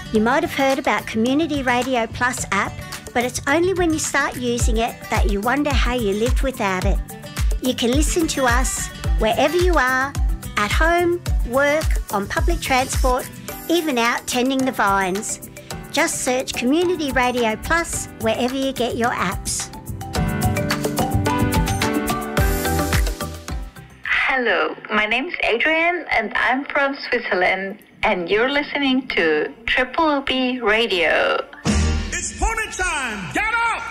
You might have heard about Community Radio Plus app, but it's only when you start using it that you wonder how you lived without it. You can listen to us wherever you are, at home, work, on public transport, even out tending the vines. Just search Community Radio Plus wherever you get your apps. Hello, my name is Adrienne and I'm from Switzerland, and you're listening to Triple B Radio. It's party time! Get